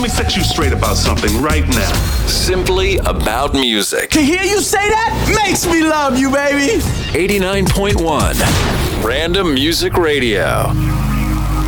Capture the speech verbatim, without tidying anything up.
me set you straight about something right now. Simply about music. To hear you say that makes me love you, baby. eighty-nine point one Random Music Radio.